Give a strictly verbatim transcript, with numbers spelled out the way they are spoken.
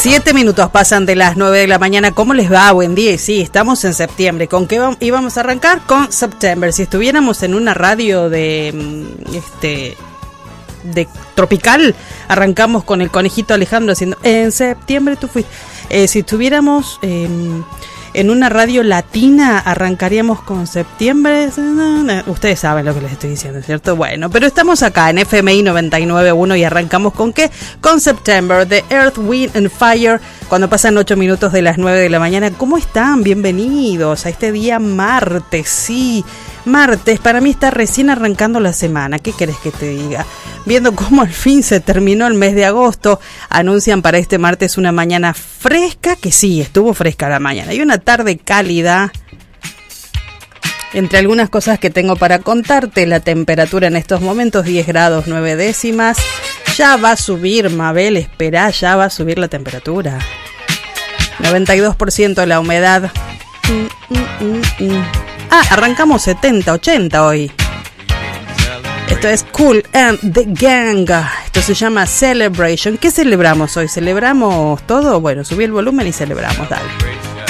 Siete minutos pasan de las nueve de la mañana. ¿Cómo les va? Buen día. Y sí, estamos en septiembre. ¿Con qué íbamos a arrancar? Con September. Si estuviéramos en una radio de este de tropical, arrancamos con el conejito Alejandro haciendo en septiembre tú fuiste. Eh, si estuviéramos eh, en una radio latina, arrancaríamos con septiembre. Ustedes saben lo que les estoy diciendo, ¿cierto? Bueno, pero estamos acá en F M I noventa y nueve punto uno y arrancamos con ¿qué? Con September, de Earth, Wind and Fire, cuando pasan ocho minutos de las nueve de la mañana. ¿Cómo están? Bienvenidos a este día martes, sí, martes. Para mí está recién arrancando la semana. ¿Qué querés que te diga? Viendo cómo al fin se terminó el mes de agosto, anuncian para este martes una mañana fresca, que sí, estuvo fresca la mañana, y una tarde cálida. Entre algunas cosas que tengo para contarte, la temperatura en estos momentos diez grados nueve décimas. Ya va a subir, Mabel, esperá, ya va a subir la temperatura. noventa y dos por ciento de la humedad. Mm, mm, mm, mm. Ah, arrancamos setenta, ochenta hoy. Esto es Kool and the Gang. Esto se llama Celebration. ¿Qué celebramos hoy? ¿Celebramos todo? Bueno, subí el volumen y celebramos, dale.